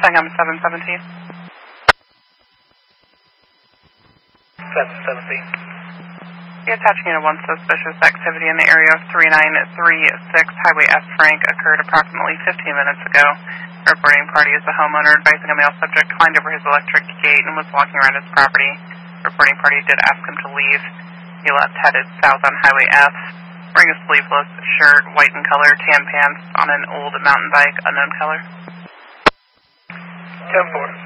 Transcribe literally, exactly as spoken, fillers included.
Sangam seven seventeen. seven seventeen. You're attaching to one suspicious activity in the area of three nine three six Highway F. Frank occurred approximately fifteen minutes ago. The reporting party is the homeowner advising a male subject climbed over his electric gate and was walking around his property. The reporting party did ask him to leave. He left headed south on Highway F, wearing a sleeveless shirt, white in color, tan pants, on an old mountain bike, unknown color. ten four.